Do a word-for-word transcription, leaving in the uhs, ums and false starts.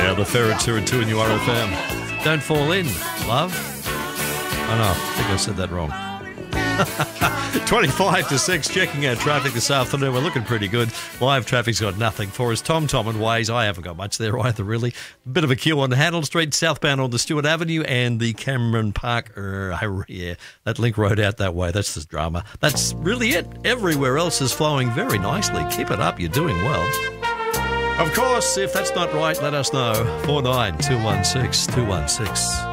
Yeah, the Ferret two and two in your R F M. Don't fall in, love. Oh no, I think I said that wrong. twenty-five to six, checking our traffic this afternoon. We're looking pretty good. Live traffic's got nothing for us. Tom Tom and Waze, I haven't got much there either, really. Bit of a queue on Handel Street, southbound on the Stewart Avenue and the Cameron Park. Uh, yeah, that link road out that way. That's the drama. That's really it. Everywhere else is flowing very nicely. Keep it up. You're doing well. Of course, if that's not right, let us know. four nine two one six two one six.